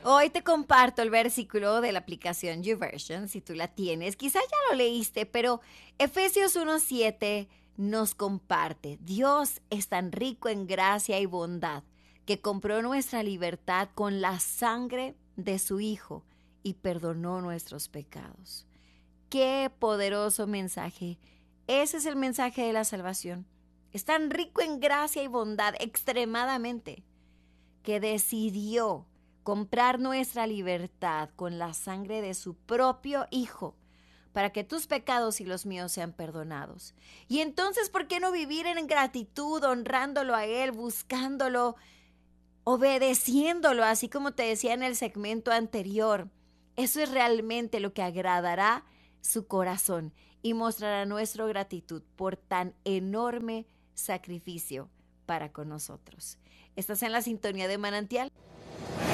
Hoy te comparto el versículo de la aplicación YouVersion, si tú la tienes. Quizás ya lo leíste, pero Efesios 1:7 nos comparte: Dios es tan rico en gracia y bondad que compró nuestra libertad con la sangre de su Hijo y perdonó nuestros pecados. Qué poderoso mensaje. Ese es el mensaje de la salvación. Es tan rico en gracia y bondad extremadamente que decidió comprar nuestra libertad con la sangre de su propio Hijo para que tus pecados y los míos sean perdonados. Y entonces, ¿por qué no vivir en gratitud, honrándolo a Él, buscándolo, obedeciéndolo, así como te decía en el segmento anterior? Eso es realmente lo que agradará su corazón y mostrará nuestra gratitud por tan enorme sacrificio para con nosotros. ¿Estás en la sintonía de Manantial?